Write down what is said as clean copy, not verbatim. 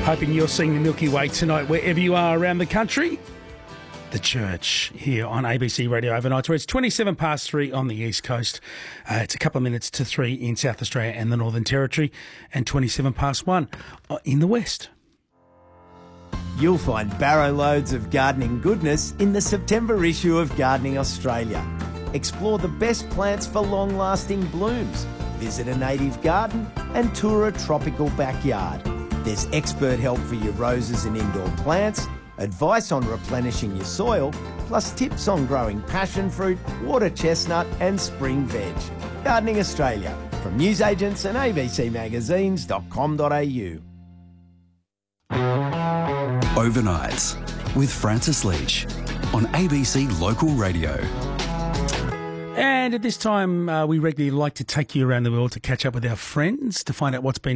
Hoping you're seeing the Milky Way tonight wherever you are around the country. The Church here on ABC Radio Overnight, where it's 27 past 3 on the East Coast. It's a couple of minutes to 3 in South Australia and the Northern Territory, and 27 past 1 in the West. You'll find barrow loads of gardening goodness in the September issue of Gardening Australia. Explore the best plants for long-lasting blooms. Visit a native garden and tour a tropical backyard. There's expert help for your roses and indoor plants, advice on replenishing your soil, plus tips on growing passion fruit, water chestnut and spring veg. Gardening Australia, from newsagents and abcmagazines.com.au. Overnights with Francis Leach on ABC Local Radio. And at this time, we regularly like to take you around the world to catch up with our friends, to find out what's been